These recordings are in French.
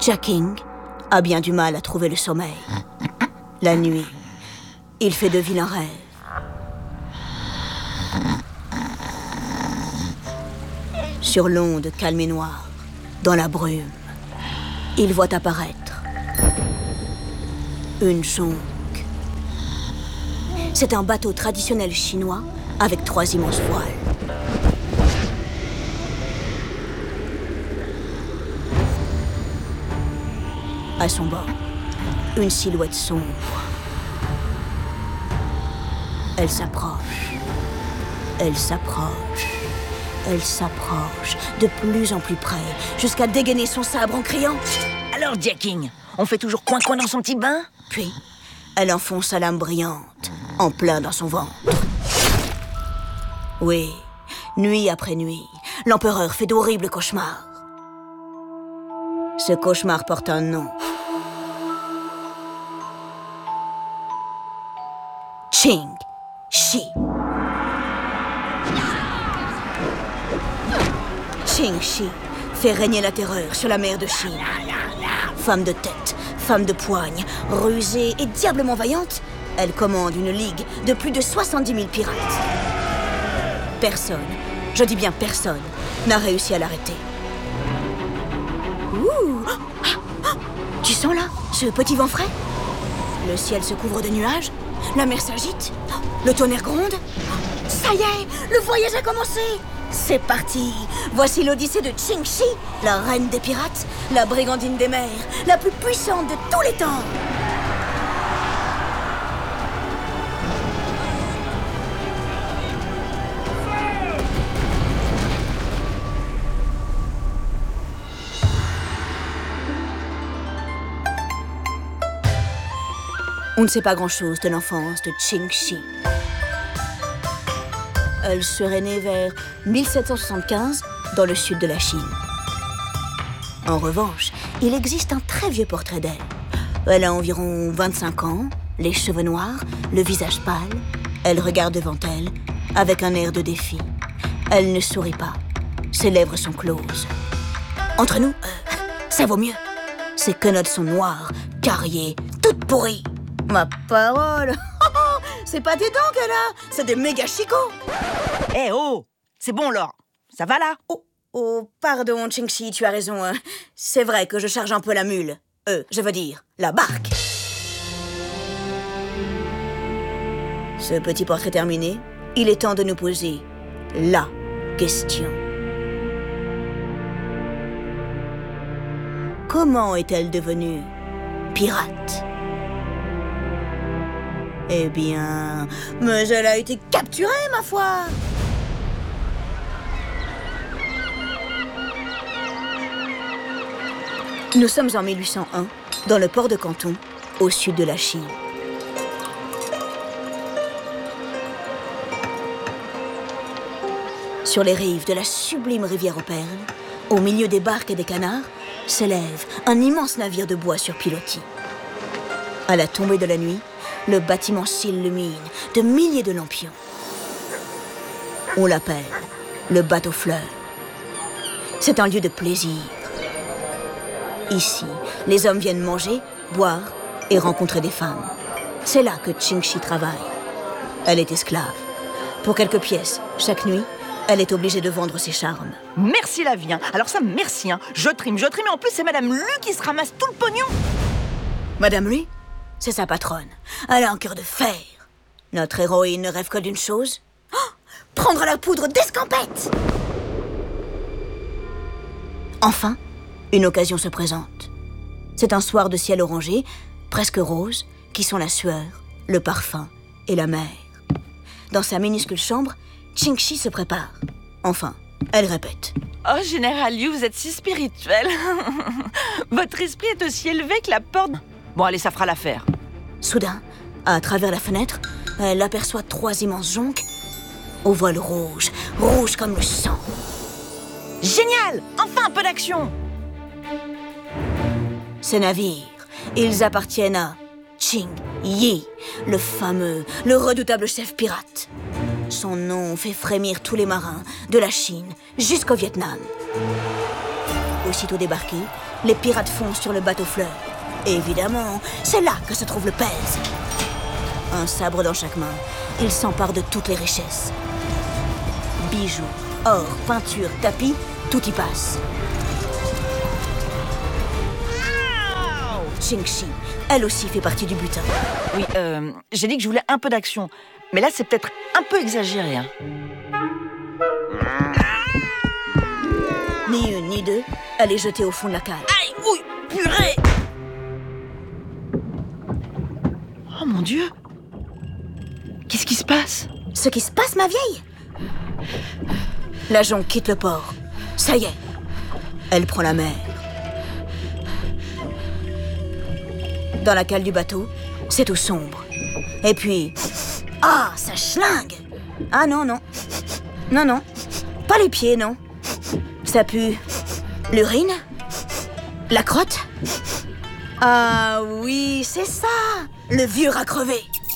Jia-King a bien du mal à trouver le sommeil. La nuit, il fait de vilains rêves. Sur l'onde calme et noire, dans la brume, il voit apparaître une jonque. C'est un bateau traditionnel chinois avec 3 immenses voiles. À son bord, une silhouette sombre. Elle s'approche. Elle s'approche. Elle s'approche de plus en plus près, jusqu'à dégainer son sabre en criant. Alors, Jia-King, on fait toujours coin-coin dans son petit bain? Puis, elle enfonce sa lame brillante, en plein dans son ventre. Oui, nuit après nuit, l'empereur fait d'horribles cauchemars. Ce cauchemar porte un nom. Qing-Shi. Qing-Shi fait régner la terreur sur la mer de Chine. Femme de tête, femme de poigne, rusée et diablement vaillante, elle commande une ligue de plus de 70 000 pirates. Personne, je dis bien personne, n'a réussi à l'arrêter. Ouh! Tu sens là, ce petit vent frais? Le ciel se couvre de nuages, la mer s'agite, le tonnerre gronde. Ça y est, le voyage a commencé! C'est parti! Voici l'Odyssée de Qing-Shi, la reine des pirates, la brigandine des mers, la plus puissante de tous les temps! On ne sait pas grand-chose de l'enfance de Qing-Shi. Elle serait née vers 1775 dans le sud de la Chine. En revanche, il existe un très vieux portrait d'elle. Elle a environ 25 ans, les cheveux noirs, le visage pâle. Elle regarde devant elle avec un air de défi. Elle ne sourit pas. Ses lèvres sont closes. Entre nous, ça vaut mieux. Ses quenottes sont noires, carriées, toutes pourries. Ma parole! C'est pas des dents qu'elle a, c'est des méga chicots! Eh oh! C'est bon, Laure. Ça va, là? Oh, pardon, Qing-Shi, tu as raison. Hein. C'est vrai que je charge un peu la mule. Je veux dire, la barque. Ce petit portrait terminé, il est temps de nous poser la question. Comment est-elle devenue pirate? Eh bien, mais elle a été capturée, ma foi! Nous sommes en 1801, dans le port de Canton, au sud de la Chine. Sur les rives de la sublime rivière aux perles, au milieu des barques et des canards, s'élève un immense navire de bois sur pilotis. À la tombée de la nuit, le bâtiment s'illumine de milliers de lampions. On l'appelle le bateau fleur. C'est un lieu de plaisir. Ici, les hommes viennent manger, boire et rencontrer des femmes. C'est là que Qing-Shi travaille. Elle est esclave. Pour quelques pièces, chaque nuit, elle est obligée de vendre ses charmes. Merci la vie, hein. Alors ça, merci, hein. Je trime. Et en plus, c'est Madame Lu qui se ramasse tout le pognon. Madame Lu, c'est sa patronne. Elle a un cœur de fer. Notre héroïne ne rêve que d'une chose. Prendre la poudre d'escampette. Enfin, une occasion se présente. C'est un soir de ciel orangé, presque rose, qui sent la sueur, le parfum et la mer. Dans sa minuscule chambre, Qing-Shi se prépare. Enfin, elle répète. Oh, Général Liu, vous êtes si spirituel. Votre esprit est aussi élevé que la porte... Bon, allez, ça fera l'affaire. Soudain, à travers la fenêtre, elle aperçoit 3 immenses jonques aux voiles rouges, rouges comme le sang. Génial! Enfin un peu d'action! Ces navires, ils appartiennent à Qing Yi, le fameux, le redoutable chef pirate. Son nom fait frémir tous les marins, de la Chine jusqu'au Vietnam. Aussitôt débarqués, les pirates foncent sur le bateau-fleuve. Et évidemment, c'est là que se trouve le pèse. Un sabre dans chaque main, ils s'emparent de toutes les richesses. Bijoux, or, peinture, tapis, tout y passe. Ching-Chi, elle aussi fait partie du butin. Oui, j'ai dit que je voulais un peu d'action. Mais là, c'est peut-être un peu exagéré, hein. Ni une ni deux, elle est jetée au fond de la cale. Aïe, ouille, purée! Oh mon Dieu! Qu'est-ce qui se passe? Ce qui se passe, ma vieille? La jonque quitte le port. Ça y est, elle prend la mer. Dans la cale du bateau, c'est tout sombre. Et puis... Ah, ça schlingue! Ah non, non. Non, non. Pas les pieds, non. Ça pue... l'urine? La crotte? Ah oui, c'est ça! Le vieux rat crevé!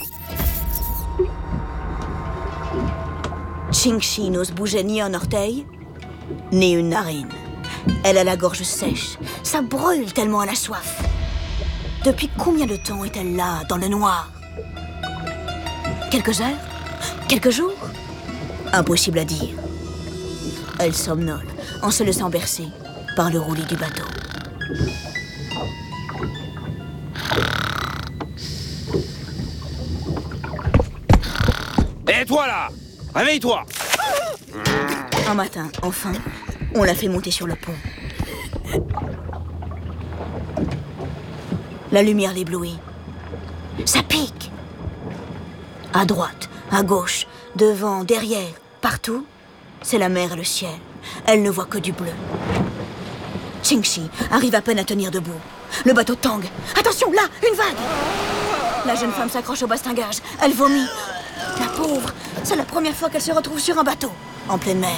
Ching-Chi n'ose bouger ni un orteil, ni une narine. Elle a la gorge sèche. Ça brûle tellement elle a soif. Depuis combien de temps est-elle là, dans le noir? Quelques heures? Quelques jours? Impossible à dire. Elle somnole en se laissant bercer par le roulis du bateau. Hé, toi là! Réveille-toi! Un matin, enfin, on l'a fait monter sur le pont. La lumière l'éblouit. Ça pique. À droite, à gauche, devant, derrière, partout, c'est la mer et le ciel. Elle ne voit que du bleu. Ching-Chi arrive à peine à tenir debout. Le bateau tangue. Attention, là, une vague! La jeune femme s'accroche au bastingage. Elle vomit. La pauvre, c'est la première fois qu'elle se retrouve sur un bateau, en pleine mer.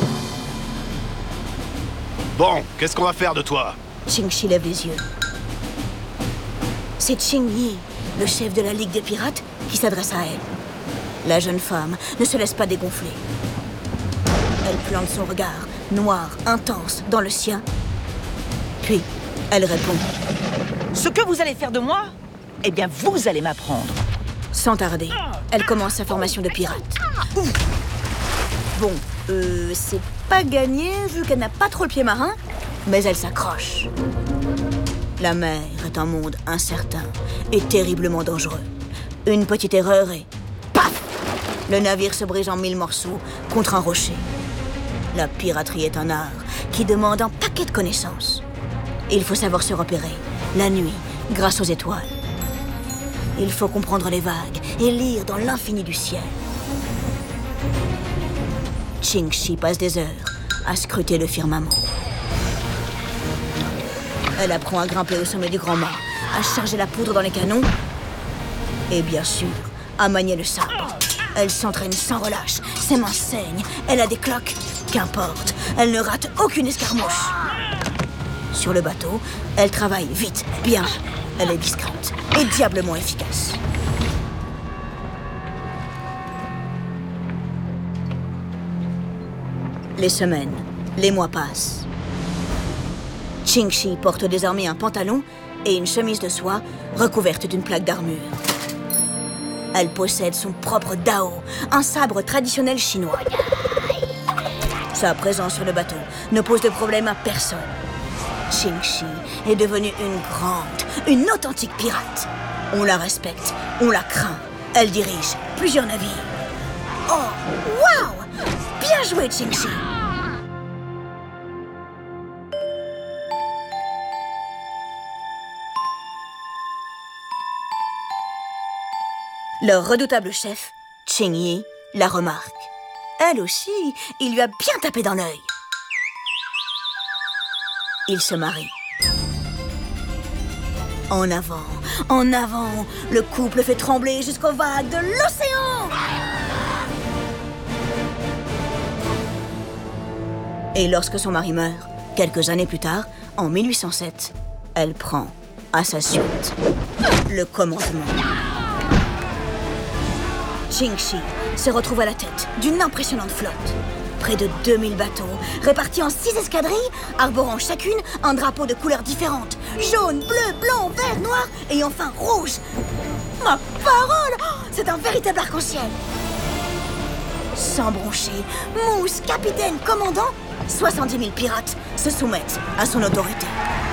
Bon, qu'est-ce qu'on va faire de toi? Ching-Chi lève les yeux. C'est Ching-Yi, le chef de la Ligue des Pirates, qui s'adresse à elle. La jeune femme ne se laisse pas dégonfler. Elle plante son regard, noir, intense, dans le sien. Puis, elle répond. Ce que vous allez faire de moi, eh bien, vous allez m'apprendre. Sans tarder, elle commence sa formation de pirate. Bon, c'est pas gagné vu qu'elle n'a pas trop le pied marin, mais elle s'accroche. La mer est un monde incertain et terriblement dangereux. Une petite erreur et... paf! Le navire se brise en 1000 morceaux contre un rocher. La piraterie est un art qui demande un paquet de connaissances. Il faut savoir se repérer, la nuit, grâce aux étoiles. Il faut comprendre les vagues et lire dans l'infini du ciel. Ching-Chi passe des heures à scruter le firmament. Elle apprend à grimper au sommet du grand mât, à charger la poudre dans les canons et bien sûr, à manier le sabre. Elle s'entraîne sans relâche, ses mains saignent, elle a des cloques. Qu'importe, elle ne rate aucune escarmouche. Sur le bateau, elle travaille vite, bien. Elle est discrète et diablement efficace. Les semaines, les mois passent. Ching-Chi porte désormais un pantalon et une chemise de soie recouverte d'une plaque d'armure. Elle possède son propre Dao, un sabre traditionnel chinois. Sa présence sur le bateau ne pose de problème à personne. Ching-Chi est devenue une authentique pirate. On la respecte, on la craint. Elle dirige plusieurs navires. Oh, waouh! Bien joué, Ching-Chi! Leur redoutable chef, Ching-Yi, la remarque. Elle aussi, il lui a bien tapé dans l'œil. Ils se marient. En avant, le couple fait trembler jusqu'aux vagues de l'océan. Et lorsque son mari meurt, quelques années plus tard, en 1807, elle prend à sa suite le commandement. Ching-Chi se retrouve à la tête d'une impressionnante flotte. Près de 2000 bateaux, répartis en 6 escadrilles, arborant chacune un drapeau de couleurs différentes. Jaune, bleu, blanc, vert, noir et enfin rouge. Ma parole! C'est un véritable arc-en-ciel. Sans broncher, Mousse, capitaine, commandant, 70 000 pirates se soumettent à son autorité.